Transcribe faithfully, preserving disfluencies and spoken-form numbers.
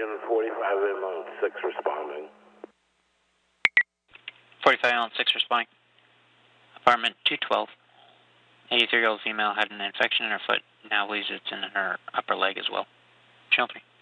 American, forty-five M on six responding. forty-five on six responding. Apartment two twelve. eighty-three-year-old female had an infection in her foot. Now believes it's in her upper leg as well. Channel three.